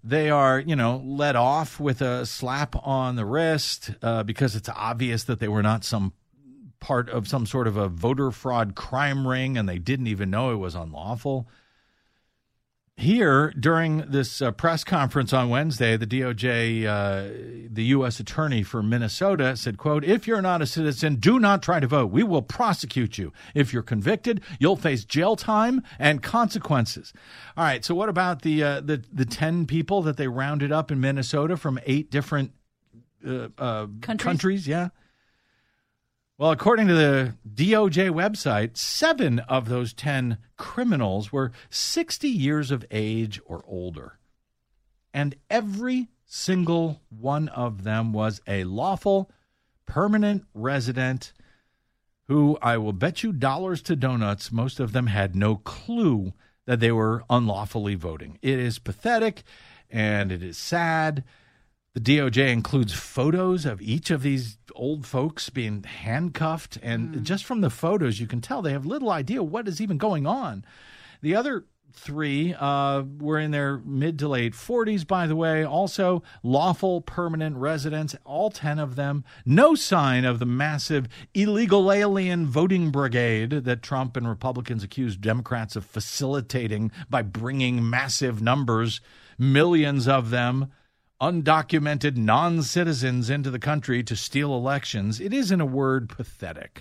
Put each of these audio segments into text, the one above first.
They are, let off with a slap on the wrist because it's obvious that they were not some part of some sort of a voter fraud crime ring and they didn't even know it was unlawful. Here, during this press conference on Wednesday, the DOJ, the U.S. attorney for Minnesota said, quote, "If you're not a citizen, do not try to vote. We will prosecute you. If you're convicted, you'll face jail time and consequences." All right, so what about the 10 people that they rounded up in Minnesota from 8 different countries? Yeah. Well, according to the DOJ website, 7 of those 10 criminals were 60 years of age or older. And every single one of them was a lawful, permanent resident who, I will bet you dollars to donuts, most of them had no clue that they were unlawfully voting. It is pathetic and it is sad. The DOJ includes photos of each of these old folks being handcuffed, and just from the photos, you can tell they have little idea what is even going on. The other 3 were in their mid to late 40s, by the way, also lawful permanent residents, all 10 of them. No sign of the massive illegal alien voting brigade that Trump and Republicans accused Democrats of facilitating by bringing massive numbers, millions of them, undocumented non-citizens into the country to steal elections. It is, in a word, pathetic.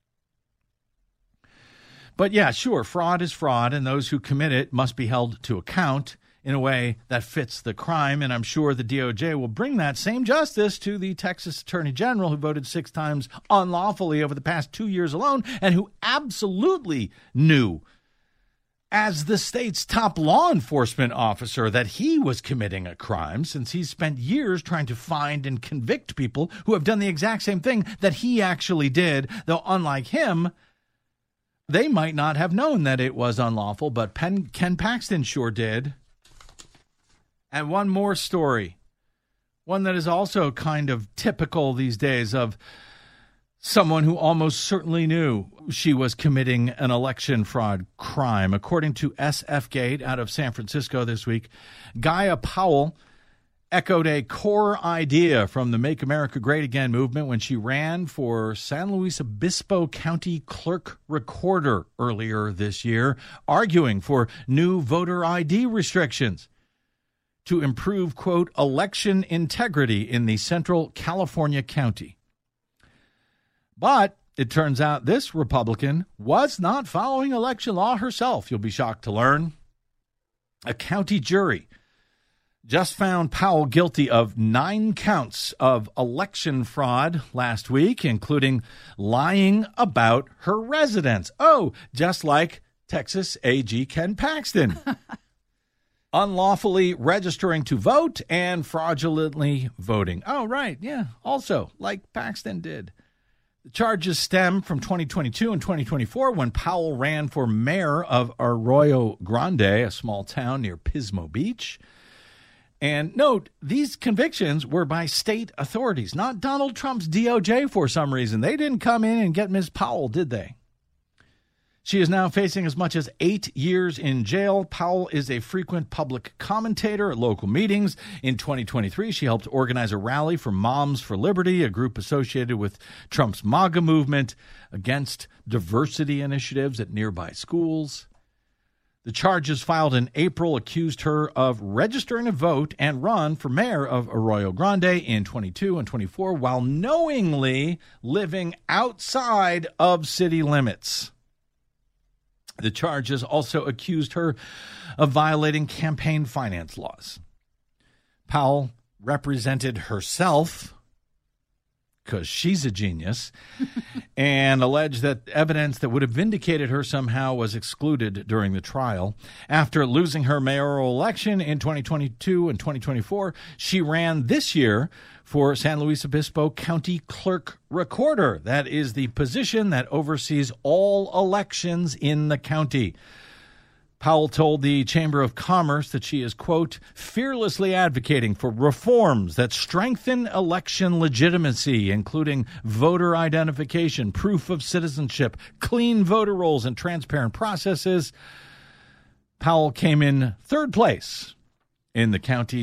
But yeah, sure, fraud is fraud, and those who commit it must be held to account in a way that fits the crime, and I'm sure the DOJ will bring that same justice to the Texas Attorney General, who voted 6 times unlawfully over the past 2 years alone, and who absolutely knew as the state's top law enforcement officer that he was committing a crime, since he's spent years trying to find and convict people who have done the exact same thing that he actually did, though unlike him, they might not have known that it was unlawful, but Ken Paxton sure did. And one more story, one that is also kind of typical these days of someone who almost certainly knew she was committing an election fraud crime. According to SF Gate out of San Francisco this week, Gaia Powell echoed a core idea from the Make America Great Again movement when she ran for San Luis Obispo County Clerk Recorder earlier this year, arguing for new voter ID restrictions to improve, quote, election integrity in the Central California county. But it turns out this Republican was not following election law herself, you'll be shocked to learn. A county jury just found Powell guilty of 9 counts of election fraud last week, including lying about her residence. Oh, just like Texas AG Ken Paxton. Unlawfully registering to vote and fraudulently voting. Oh, right, yeah, also like Paxton did. The charges stem from 2022 and 2024 when Powell ran for mayor of Arroyo Grande, a small town near Pismo Beach. And note, these convictions were by state authorities, not Donald Trump's DOJ for some reason. They didn't come in and get Ms. Powell, did they? She is now facing as much as 8 years in jail. Powell is a frequent public commentator at local meetings. In 2023, she helped organize a rally for Moms for Liberty, a group associated with Trump's MAGA movement against diversity initiatives at nearby schools. The charges filed in April accused her of registering to vote and run for mayor of Arroyo Grande in 22 and 24 while knowingly living outside of city limits. The charges also accused her of violating campaign finance laws. Powell represented herself, because she's a genius, and alleged that evidence that would have vindicated her somehow was excluded during the trial. After losing her mayoral election in 2022 and 2024, she ran this year for San Luis Obispo County Clerk Recorder. That is the position that oversees all elections in the county. Powell told the Chamber of Commerce that she is, quote, fearlessly advocating for reforms that strengthen election legitimacy, including voter identification, proof of citizenship, clean voter rolls, and transparent processes. Powell came in 3rd place in the county